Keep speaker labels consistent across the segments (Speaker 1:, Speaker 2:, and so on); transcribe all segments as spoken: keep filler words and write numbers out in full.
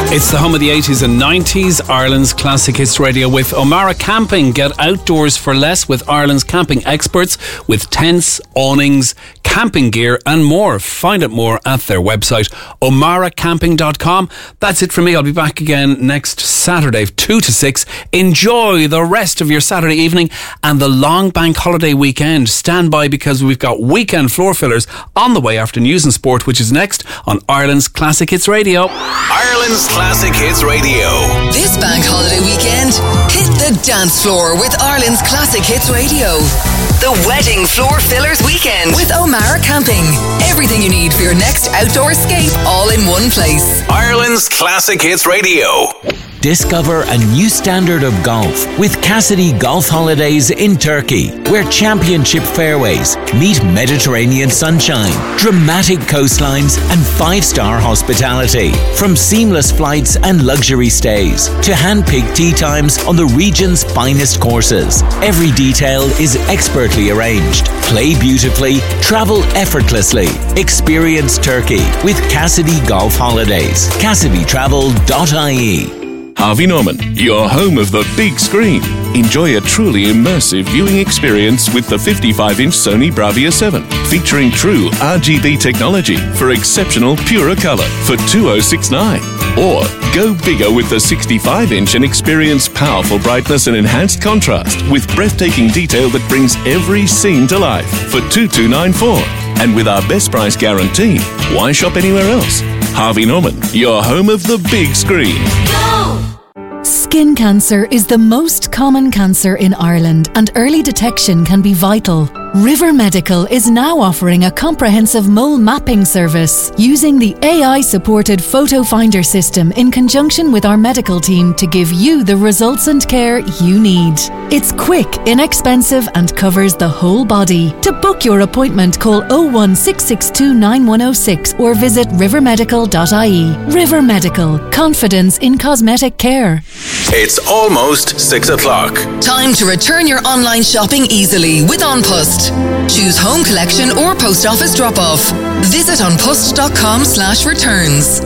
Speaker 1: It's the home of the eighties and nineties, Ireland's Classic Hits Radio with O'Mara Camping. Get outdoors for less with Ireland's camping experts with tents, awnings, camping gear and more. Find out more at their website, omara camping dot com. That's it from me. I'll be back again next Saturday, two to six. Enjoy the rest of your Saturday evening and the long bank holiday weekend. Stand by because we've got weekend floor fillers on the way after news and sport, which is next on Ireland's Classic Hits Radio.
Speaker 2: Ireland's Classic Hits Radio.
Speaker 3: This bank holiday weekend, hit the dance floor with Ireland's Classic Hits Radio. The Wedding Floor Fillers Weekend with O'Mara Camping. Everything you need for your next outdoor escape, all in one place.
Speaker 2: Ireland's Classic Hits Radio.
Speaker 4: Discover a new standard of golf with Cassidy Golf Holidays in Turkey, where championship fairways meet Mediterranean sunshine, dramatic coastlines and five-star hospitality. From seamless flights and luxury stays to hand-picked tee times on the region's finest courses, every detail is expertly arranged. Play beautifully, travel effortlessly. Experience Turkey with Cassidy Golf Holidays. Cassidy Travel dot I E.
Speaker 5: Harvey Norman, your home of the big screen. Enjoy a truly immersive viewing experience with the fifty-five inch Sony Bravia seven, featuring true R G B technology for exceptional purer colour for two thousand sixty-nine. Or go bigger with the sixty-five inch and experience powerful brightness and enhanced contrast with breathtaking detail that brings every scene to life for two thousand two hundred ninety-four. And with our best price guarantee, why shop anywhere else? Harvey Norman, your home of the big screen.
Speaker 6: Go! Skin cancer is the most common cancer in Ireland and early detection can be vital. River Medical is now offering a comprehensive mole mapping service using the A I-supported photo finder system in conjunction with our medical team to give you the results and care you need. It's quick, inexpensive and covers the whole body. To book your appointment, call oh one six six two nine one oh six or visit river medical dot I E. River Medical. Confidence in cosmetic care.
Speaker 2: It's almost six o'clock.
Speaker 3: Time to return your online shopping easily with OnPost. Choose home collection or post office drop-off. Visit onpost.com slash returns.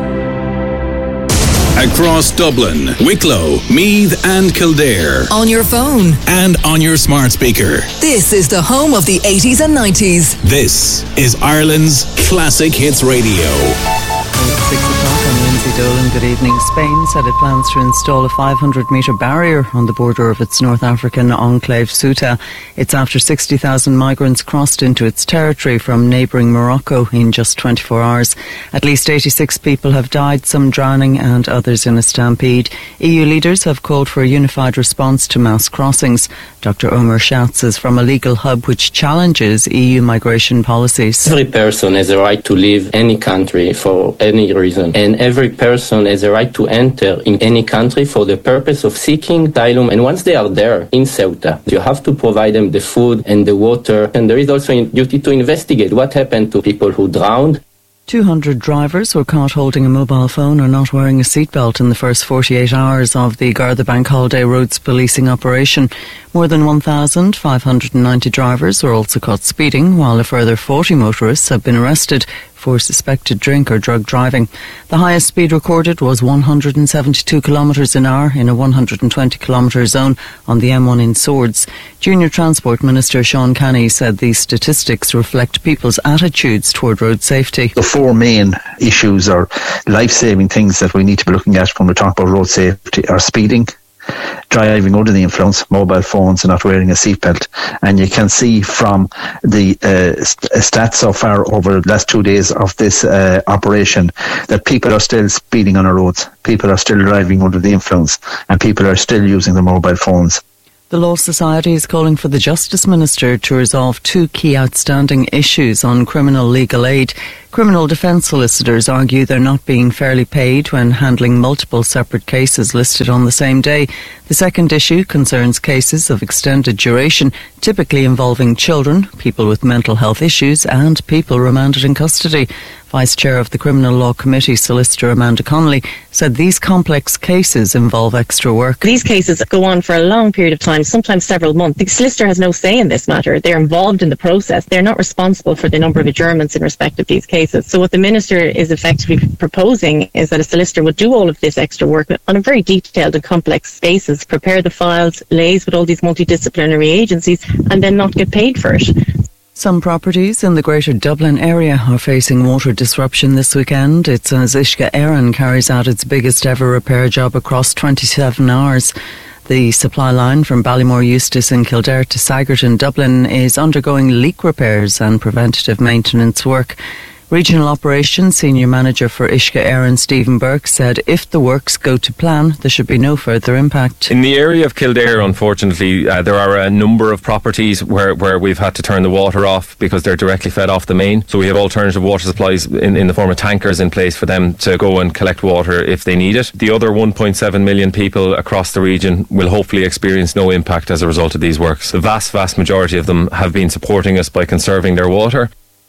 Speaker 1: Across Dublin, Wicklow, Meath and Kildare.
Speaker 3: On your phone.
Speaker 1: And on your smart speaker.
Speaker 3: This is the home of the eighties and nineties.
Speaker 1: This is Ireland's Classic Hits Radio.
Speaker 7: Six o'clock on Lindsay Dolan. Good evening. Spain said it plans to install a five hundred metre barrier on the border of its North African enclave Ceuta. It's after sixty thousand migrants crossed into its territory from neighbouring Morocco in just twenty-four hours. At least eighty-six people have died, some drowning and others in a stampede. E U leaders have called for a unified response to mass crossings. Doctor Omer Schatz is from a legal hub which challenges E U migration policies.
Speaker 8: Every person has a right to leave any country for any reason, and every person has a right to enter in any country for the purpose of seeking asylum. And once they are there in Ceuta, you have to provide them the food and the water, and there is also a duty to investigate what happened to people who drowned.
Speaker 7: two hundred drivers were caught holding a mobile phone or not wearing a seatbelt in the first forty-eight hours of the Garda Bank Holiday roads policing operation. More than one thousand five hundred ninety drivers were also caught speeding, while a further forty motorists have been arrested for suspected drink or drug driving. The highest speed recorded was one hundred seventy-two kilometres an hour in a one hundred twenty kilometre zone on the M one in Swords. Junior Transport Minister Sean Canny said these statistics reflect people's attitudes toward road safety.
Speaker 9: The four main issues or life-saving things that we need to be looking at when we talk about road safety are speeding, driving under the influence, mobile phones and not wearing a seatbelt. And you can see from the uh, st- stats so far over the last two days of this uh, operation that people are still speeding on our roads, people are still driving under the influence, and people are still using their mobile phones.
Speaker 7: The Law Society is calling for the Justice Minister to resolve two key outstanding issues on criminal legal aid. Criminal defence solicitors argue they're not being fairly paid when handling multiple separate cases listed on the same day. The second issue concerns cases of extended duration, typically involving children, people with mental health issues and people remanded in custody. Vice Chair of the Criminal Law Committee, Solicitor Amanda Connolly, said these complex cases involve extra work.
Speaker 10: These cases go on for a long period of time, sometimes several months. The solicitor has no say in this matter. They're involved in the process. They're not responsible for the number of adjournments in respect of these cases. So what the Minister is effectively proposing is that a solicitor would do all of this extra work on a very detailed and complex basis, prepare the files, liaise with all these multidisciplinary agencies, and then not get paid for it.
Speaker 7: Some properties in the Greater Dublin area are facing water disruption this weekend. It's as Uisce Éireann carries out its biggest ever repair job across twenty-seven hours. The supply line from Ballymore Eustace in Kildare to Saggart in Dublin is undergoing leak repairs and preventative maintenance work. Regional Operations Senior Manager for Uisce Éireann, Stephen Burke, said if the works go to plan, there should be no further impact.
Speaker 11: In the area of Kildare, unfortunately, uh, there are a number of properties where, where we've had to turn the water off because they're directly fed off the main. So we have alternative water supplies in, in the form of tankers in place for them to go and collect water if they need it. The other one point seven million people across the region will hopefully experience no impact as a result of these works. The vast, vast majority of them have been supporting us by conserving their water.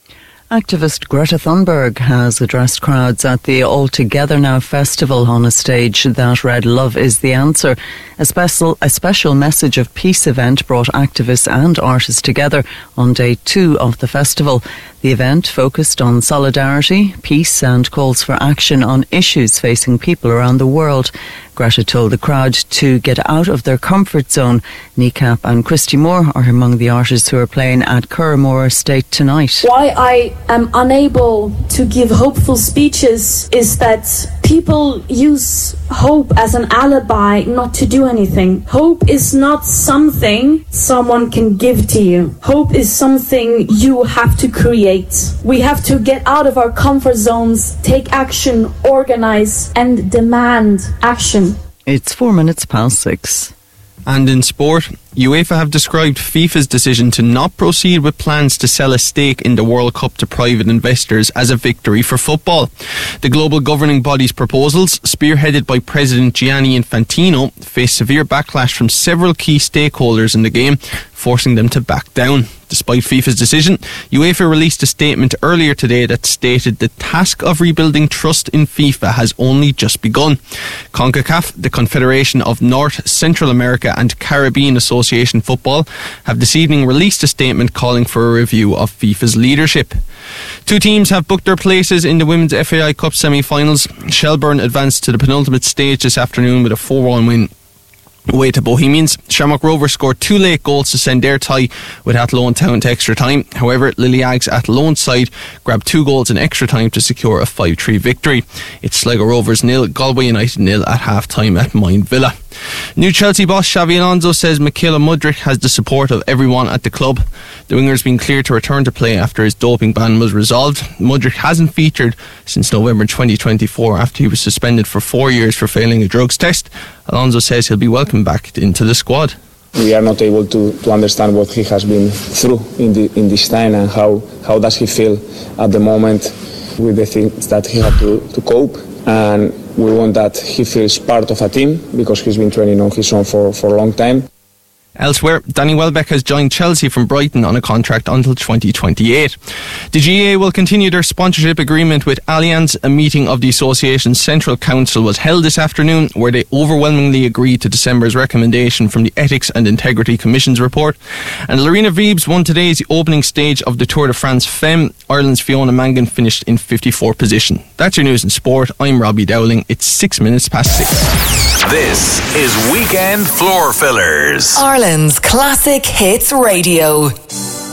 Speaker 7: Activist Greta Thunberg has addressed crowds at the All Together Now festival on a stage that read "Love is the Answer." A special, a special message of peace event brought activists and artists together on day two of the festival. The event focused on solidarity, peace and calls for action on issues facing people around the world. Greta told the crowd to get out of their comfort zone. Kneecap and Christy Moore are among the artists who are playing at Curramore Estate tonight.
Speaker 12: Why I am unable to give hopeful speeches is that people use hope as an alibi not to do anything. Hope is not something someone can give to you. Hope is something you have to create. We have to get out of our comfort zones, take action, organise and demand action.
Speaker 7: It's four minutes past six.
Speaker 13: And in sport, UEFA have described FIFA's decision to not proceed with plans to sell a stake in the World Cup to private investors as a victory for football. The global governing body's proposals, spearheaded by President Gianni Infantino, face severe backlash from several key stakeholders in the game, forcing them to back down. Despite FIFA's decision, UEFA released a statement earlier today that stated the task of rebuilding trust in FIFA has only just begun. CONCACAF, the Confederation of North, Central America and Caribbean Association Football, have this evening released a statement calling for a review of FIFA's leadership. Two teams have booked their places in the Women's F A I Cup semi-finals. Shelbourne advanced to the penultimate stage this afternoon with a four one win away to Bohemians. Shamrock Rovers scored two late goals to send their tie with Athlone Town to extra time. However, Lily Ag's Athlone side grabbed two goals in extra time to secure a five three victory. It's Sligo Rovers nil, Galway United nil at half time at Mind Villa. New Chelsea boss Xavi Alonso says Michaela Mudryk has the support of everyone at the club. The winger has been cleared to return to play after his doping ban was resolved. Mudryk hasn't featured since November twenty twenty-four after he was suspended for four years for failing a drugs test. Alonso says he'll be welcomed back into the squad.
Speaker 14: We are not able to, to understand what he has been through in the in this time and how, how does he feel at the moment with the things that he had to, to cope. And we want that he feels part of a team because he's been training on his own for, for a long time.
Speaker 13: Elsewhere, Danny Welbeck has joined Chelsea from Brighton on a contract until twenty twenty-eight. The G A A will continue their sponsorship agreement with Allianz. A meeting of the association's Central Council was held this afternoon where they overwhelmingly agreed to December's recommendation from the Ethics and Integrity Commission's report. And Lorena Viebs won today's opening stage of the Tour de France Femme. Ireland's Fiona Mangan finished in fifty-fourth position. That's your news in sport. I'm Robbie Dowling. It's six minutes past six.
Speaker 2: This is Weekend Floor Fillers.
Speaker 3: Ireland's Classic Hits Radio.